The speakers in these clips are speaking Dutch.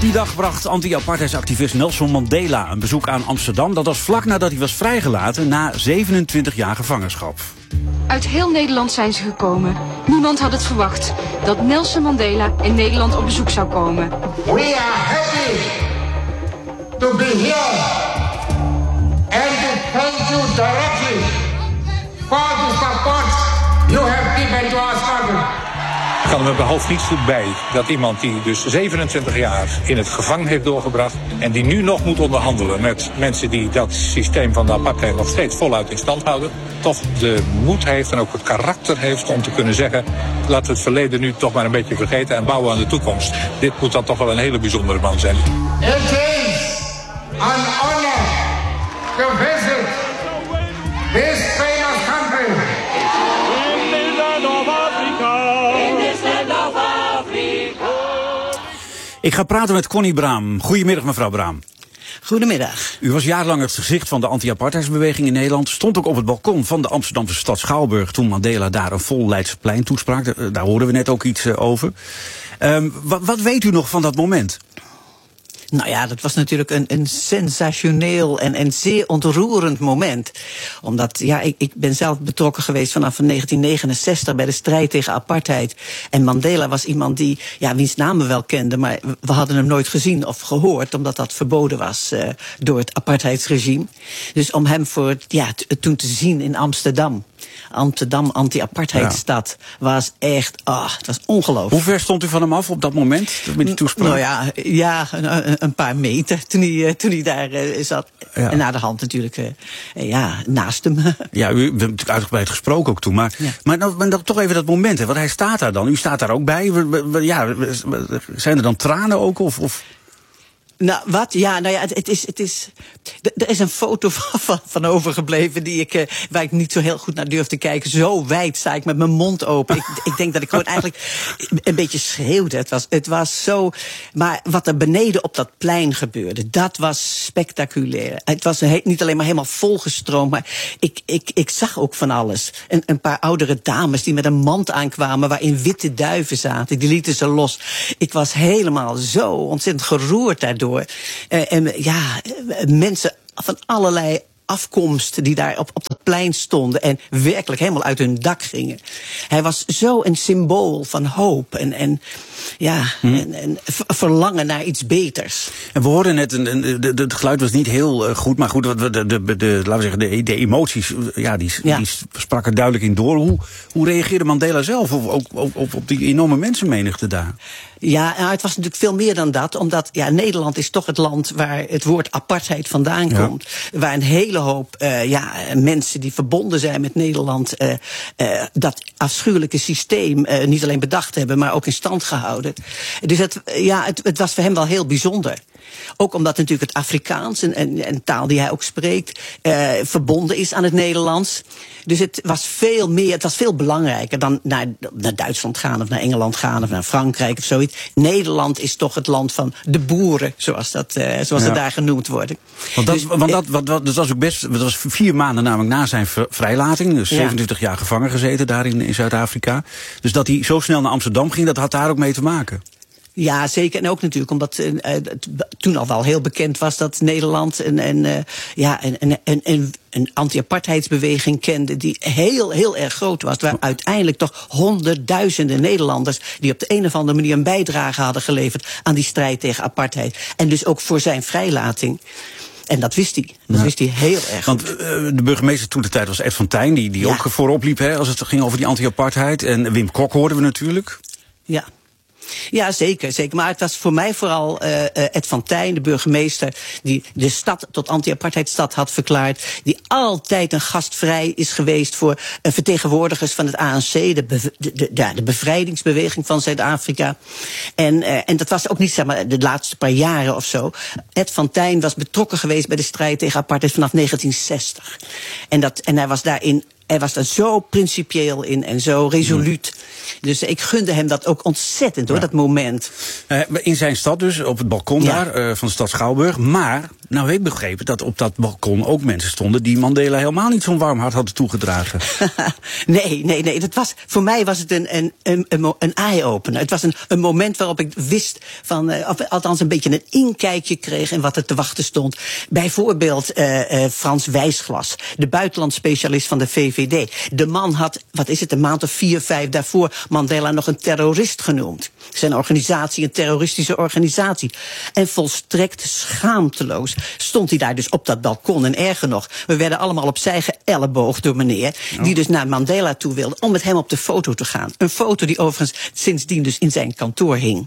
Die dag bracht anti-apartheidsactivist Nelson Mandela een bezoek aan Amsterdam. Dat was vlak nadat hij was vrijgelaten na 27 jaar gevangenschap. Uit heel Nederland zijn ze gekomen. Niemand had het verwacht dat Nelson Mandela in Nederland op bezoek zou komen. We are happy to be here and to thank you directly for the support you have given to our struggle. Ik kan er met mijn hoofd niet goed bij dat iemand die dus 27 jaar in het gevangen heeft doorgebracht en die nu nog moet onderhandelen met mensen die dat systeem van de apartheid nog steeds voluit in stand houden, toch de moed heeft en ook het karakter heeft om te kunnen zeggen, laten we het verleden nu toch maar een beetje vergeten en bouwen aan de toekomst. Dit moet dan toch wel een hele bijzondere man zijn. It is an honor to visit this famous country. Ik ga praten met Connie Braam. Goedemiddag, mevrouw Braam. Goedemiddag. U was jarenlang het gezicht van de anti-apartheidsbeweging in Nederland. Stond ook op het balkon van de Amsterdamse stad Schouwburg toen Mandela daar een vol Leidseplein toesprak. Daar hoorden we net ook iets over. Wat weet u nog van dat moment? Nou ja, dat was natuurlijk een sensationeel en zeer ontroerend moment. Omdat, ja, ik ben zelf betrokken geweest vanaf 1969 bij de strijd tegen apartheid. En Mandela was iemand die, ja, wiens naam we wel kenden, maar we hadden hem nooit gezien of gehoord, omdat dat verboden was door het apartheidsregime. Dus om hem toen te zien in Amsterdam, anti-apartheidstad, was echt, het was ongelooflijk. Hoe ver stond u van hem af op dat moment, met die toespraak? Nou ja, een paar meter toen hij daar zat. Ja. En naar de hand natuurlijk, naast hem. Ja, u hebt natuurlijk uitgebreid gesproken ook toen. Maar, maar dan toch even dat moment, hè, want hij staat daar dan. U staat daar ook bij. Zijn er dan tranen ook? Of? Nou, wat? Ja, nou ja, het is. Er is een foto van overgebleven waar ik niet zo heel goed naar durf te kijken. Zo wijd sta ik met mijn mond open. Ik denk dat ik gewoon eigenlijk een beetje schreeuwde. Het was zo. Maar wat er beneden op dat plein gebeurde, dat was spectaculair. Het was niet alleen maar helemaal volgestroomd, maar ik zag ook van alles. Een paar oudere dames die met een mand aankwamen waarin witte duiven zaten. Die lieten ze los. Ik was helemaal zo ontzettend geroerd daardoor. Mensen van allerlei afkomst die daar op dat plein stonden en werkelijk helemaal uit hun dak gingen. Hij was zo een symbool van hoop en verlangen naar iets beters. En we hoorden net, het geluid was niet heel goed, maar goed, laten we zeggen, de emoties, die spraken duidelijk in door. Hoe reageerde Mandela zelf op die enorme mensenmenigte daar? Ja, nou, het was natuurlijk veel meer dan dat, omdat Nederland is toch het land waar het woord apartheid vandaan komt. Waar een hele hoop mensen die verbonden zijn met Nederland dat afschuwelijke systeem niet alleen bedacht hebben, maar ook in stand gehouden. Dus het was voor hem wel heel bijzonder. Ook omdat natuurlijk het Afrikaans, een taal die hij ook spreekt, verbonden is aan het Nederlands. Dus het was veel belangrijker dan naar Duitsland gaan of naar Engeland gaan of naar Frankrijk of zoiets. Nederland is toch het land van de boeren, zoals ze daar genoemd worden. Dat was ook best. Dat was 4 maanden namelijk na zijn vrijlating, dus 27 jaar gevangen gezeten daar in Zuid-Afrika. Dus dat hij zo snel naar Amsterdam ging, dat had daar ook mee te maken. Ja, zeker. En ook natuurlijk omdat het toen al wel heel bekend was dat Nederland een anti-apartheidsbeweging kende die heel erg groot was. Waar uiteindelijk toch honderdduizenden Nederlanders die op de een of andere manier een bijdrage hadden geleverd aan die strijd tegen apartheid. En dus ook voor zijn vrijlating. En dat wist hij. Dat wist hij heel erg. Want de burgemeester toen de tijd was Ed van Tijn, die ook voorop liep als het ging over die anti-apartheid. En Wim Kok hoorden we natuurlijk. Ja. Ja, zeker. Maar het was voor mij vooral Ed van Tijn, de burgemeester, die de stad tot anti-apartheidstad had verklaard, die altijd een gastvrij is geweest voor vertegenwoordigers van het ANC, de bevrijdingsbeweging van Zuid-Afrika. En dat was ook niet, zeg maar, de laatste paar jaren of zo. Ed van Tijn was betrokken geweest bij de strijd tegen apartheid vanaf 1960. En hij was daarin hij was daar zo principieel in en zo resoluut. Dus ik gunde hem dat ook ontzettend, hoor, dat moment. In zijn stad dus, op het balkon daar, van de stad Schouwburg. Maar, nou heb ik begrepen dat op dat balkon ook mensen stonden die Mandela helemaal niet zo'n warm hart hadden toegedragen. Nee. Voor mij was het een eye-opener. Het was een moment waarop ik wist althans een beetje een inkijkje kreeg in wat er te wachten stond. Bijvoorbeeld Frans Wijsglas, de buitenlandspecialist van de VVD. De man had, een maand of 4, 5 daarvoor Mandela nog een terrorist genoemd. Zijn organisatie, een terroristische organisatie. En volstrekt schaamteloos stond hij daar dus op dat balkon. En erger nog, we werden allemaal opzij geëlleboogd door meneer, die dus naar Mandela toe wilde om met hem op de foto te gaan. Een foto die overigens sindsdien dus in zijn kantoor hing.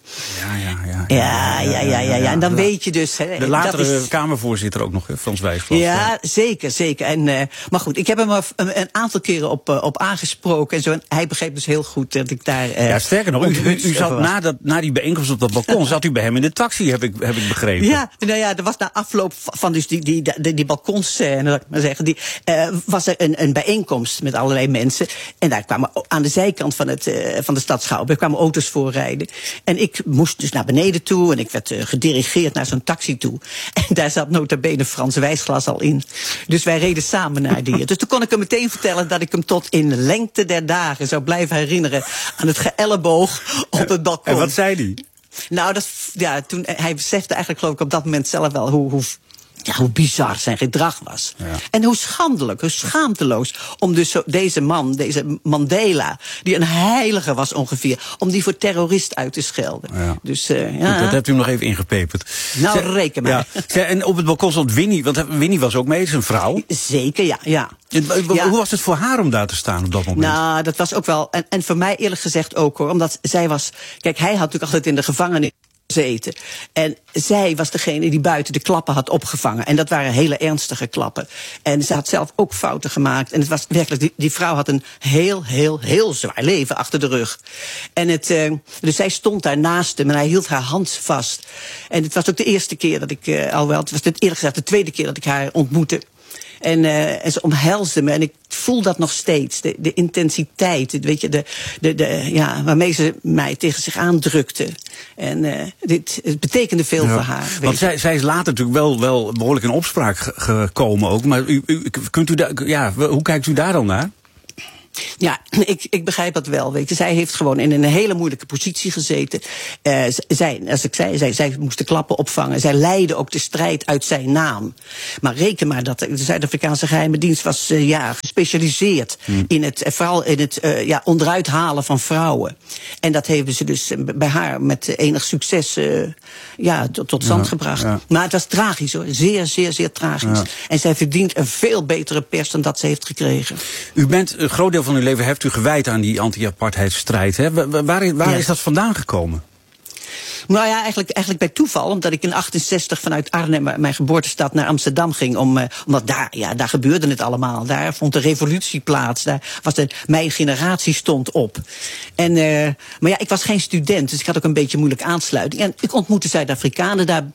Ja. En dan weet je dus... De latere Kamervoorzitter ook nog, Frans Wijsglas. Ja, zeker. En, maar goed, ik heb hem een aantal keren op aangesproken en zo. En hij begreep dus heel goed dat ik daar... sterker nog, u zat na die bijeenkomst op dat balkon, zat u bij hem in de taxi, heb ik begrepen. Ja, er was na afloop van dus die balkonscène, zal ik maar zeggen, was er een bijeenkomst met allerlei mensen. En daar kwamen aan de zijkant van de stad Schouwburg kwamen auto's voorrijden. En ik moest dus naar beneden toe en ik werd gedirigeerd naar zo'n taxi toe. En daar zat nota bene Frans Wijsglas al in. Dus wij reden samen naar die. Dus toen kon ik hem meteen vertellen dat ik hem tot in lengte der dagen zou blijven herinneren aan het geëlleboog op het balkon. En wat zei hij? Nou, toen hij besefte eigenlijk, geloof ik, op dat moment zelf wel hoe bizar zijn gedrag was. Ja. En hoe schandelijk, hoe schaamteloos om dus deze man, deze Mandela, die een heilige was ongeveer, om die voor terrorist uit te schelden. Ja. Dus, Goed, dat hebt u nog even ingepeperd. Nou, reken maar. Ja. En op het balkon stond Winnie, want Winnie was ook mee, zijn vrouw. Zeker, ja. Hoe was het voor haar om daar te staan op dat moment? Nou, dat was ook wel, en voor mij eerlijk gezegd ook, hoor, omdat zij was, kijk, hij had natuurlijk altijd in de gevangenis gezeten. En zij was degene die buiten de klappen had opgevangen. En dat waren hele ernstige klappen. En ze had zelf ook fouten gemaakt. En het was werkelijk, die vrouw had een heel zwaar leven achter de rug. En dus zij stond daar naast hem en hij hield haar hand vast. En het was ook de eerste keer dat ik, het was eerlijk gezegd de tweede keer dat ik haar ontmoette. En ze omhelsde me en ik voel dat nog steeds. De intensiteit, weet je, waarmee ze mij tegen zich aandrukte. En het betekende veel voor haar. Want zij is later natuurlijk wel behoorlijk in opspraak gekomen ook. Maar hoe kijkt u daar dan naar? Ja, ik begrijp dat wel. Weet je. Zij heeft gewoon in een hele moeilijke positie gezeten. Zij moest de klappen opvangen. Zij leidde ook de strijd uit zijn naam. Maar reken maar dat de Zuid-Afrikaanse geheime dienst was gespecialiseerd vooral in het onderuit halen van vrouwen. En dat hebben ze dus bij haar met enig succes tot stand gebracht. Ja. Maar het was tragisch, hoor. Zeer tragisch. Ja. En zij verdient een veel betere pers dan dat ze heeft gekregen. U bent een groot deel van uw leven heeft u gewijd aan die anti-apartheidsstrijd. Hè? Waar is dat vandaan gekomen? Nou ja, eigenlijk bij toeval, omdat ik in 1968 vanuit Arnhem, mijn geboortestad, naar Amsterdam ging. Omdat daar gebeurde het allemaal. Daar vond de revolutie plaats. Daar was mijn generatie stond op. Maar ja, ik was geen student, dus ik had ook een beetje moeilijk aansluiting. En ik ontmoette Zuid-Afrikanen daar.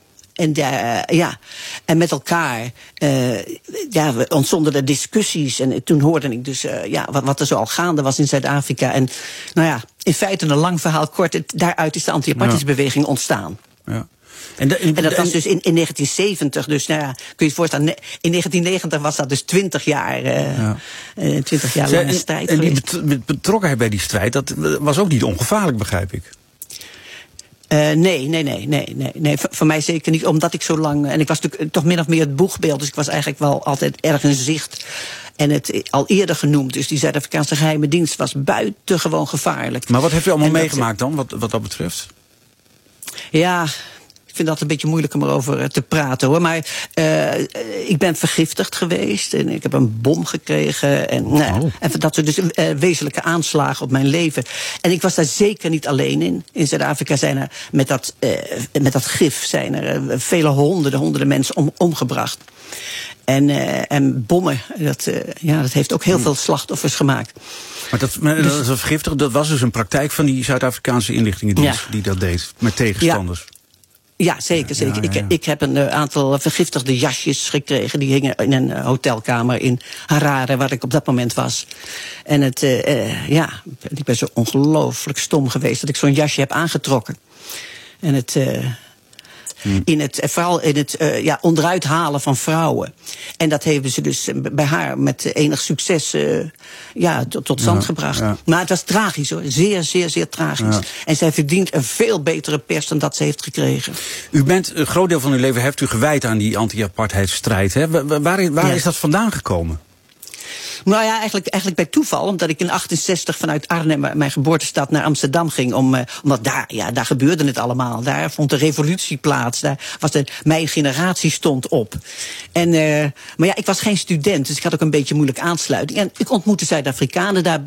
En met elkaar ontstonden er discussies. En toen hoorde ik dus wat er zo al gaande was in Zuid-Afrika. En in feite een lang verhaal kort. Daaruit is de anti-apartheidsbeweging ontstaan. Ja. En dat was dus in 1970, dus kun je het voorstellen, in 1990 was dat dus 20 jaar lange strijd. En die betrokkenheid bij die strijd, dat was ook niet ongevaarlijk, begrijp ik. Nee. Voor mij zeker niet, omdat ik zo lang... En ik was natuurlijk toch min of meer het boegbeeld, dus ik was eigenlijk wel altijd erg in zicht. En het al eerder genoemd, dus die Zuid-Afrikaanse geheime dienst was buitengewoon gevaarlijk. Maar wat heeft u allemaal meegemaakt dan, wat dat betreft? Ja... Ik vind dat een beetje moeilijk om erover te praten, hoor. Maar ik ben vergiftigd geweest en ik heb een bom gekregen. En dat soort dus wezenlijke aanslagen op mijn leven. En ik was daar zeker niet alleen in. In Zuid-Afrika zijn er met dat gif zijn er vele honderden mensen omgebracht. En bommen, dat heeft ook heel veel slachtoffers gemaakt. Maar dat vergiftigen, dat was dus een praktijk van die Zuid-Afrikaanse inlichtingendienst die dat deed, met tegenstanders. Ja, zeker. Ja. Ik heb een aantal vergiftigde jasjes gekregen. Die hingen in een hotelkamer in Harare, waar ik op dat moment was. En ik ben zo ongelooflijk stom geweest dat ik zo'n jasje heb aangetrokken. En vooral in het onderuit halen van vrouwen. En dat hebben ze dus bij haar met enig succes tot stand gebracht. Ja. Maar het was tragisch hoor, zeer, zeer, zeer tragisch. Ja. En zij verdient een veel betere pers dan dat ze heeft gekregen. U bent een groot deel van uw leven heeft u gewijd aan die anti-apartheidsstrijd. Hè? Waar is dat vandaan gekomen? Nou ja, eigenlijk bij toeval. Omdat ik in 1968 vanuit Arnhem, mijn geboortestad, naar Amsterdam ging. Omdat daar gebeurde het allemaal. Daar vond de revolutie plaats. Daar was mijn generatie stond op. Maar ja, ik was geen student. Dus ik had ook een beetje moeilijk aansluiting. En ik ontmoette Zuid-Afrikanen daar.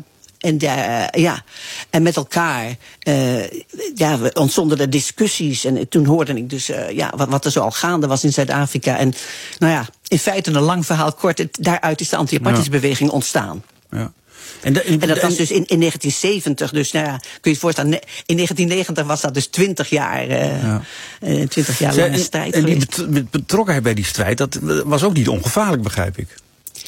En met elkaar ontstonden er discussies. En toen hoorde ik dus wat er zo al gaande was in Zuid-Afrika. En in feite een lang verhaal kort. Daaruit is de anti-apartheidsbeweging ontstaan. Ja. En dat was dus in 1970. Dus kun je je voorstellen, in 1990 was dat dus 20 jaar lange strijd. En die betrokkenheid bij die strijd, dat was ook niet ongevaarlijk, begrijp ik.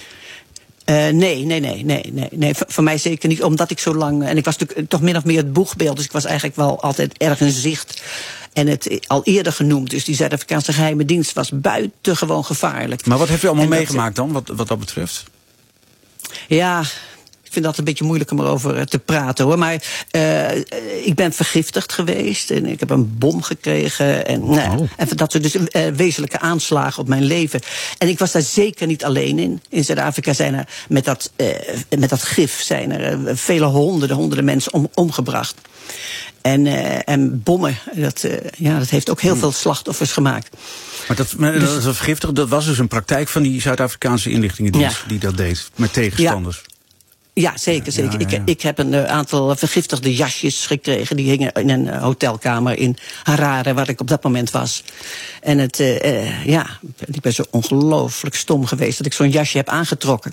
Nee. Voor mij zeker niet, omdat ik zo lang. En ik was natuurlijk toch min of meer het boegbeeld, dus ik was eigenlijk wel altijd erg in zicht. En het al eerder genoemd, dus die Zuid-Afrikaanse geheime dienst was buitengewoon gevaarlijk. Maar wat heeft u allemaal meegemaakt dan, wat dat betreft? Ja. Ik vind dat een beetje moeilijk om erover te praten hoor. Maar ik ben vergiftigd geweest en ik heb een bom gekregen. En dat soort dus wezenlijke aanslagen op mijn leven. En ik was daar zeker niet alleen in. In Zuid-Afrika zijn er met dat gif zijn er vele honderden mensen omgebracht. En bommen, dat heeft ook heel veel slachtoffers gemaakt. Maar dat vergiftigen, dat was dus een praktijk van die Zuid-Afrikaanse inlichtingendienst die dat deed met tegenstanders. Ja, zeker. Ja. Ik heb een aantal vergiftigde jasjes gekregen. Die hingen in een hotelkamer in Harare, waar ik op dat moment was. En ik ben zo ongelooflijk stom geweest dat ik zo'n jasje heb aangetrokken.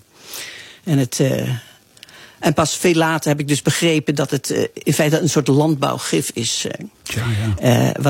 En pas veel later heb ik dus begrepen dat het in feite een soort landbouwgif is.